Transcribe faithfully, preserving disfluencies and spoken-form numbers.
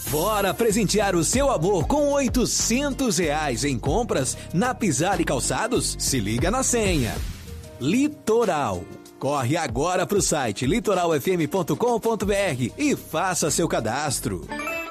Bora presentear o seu amor com oitocentos reais em compras na Pisar e Calçados? Se liga na senha. Litoral. Corre agora pro site litoral f m ponto com ponto b r e faça seu cadastro.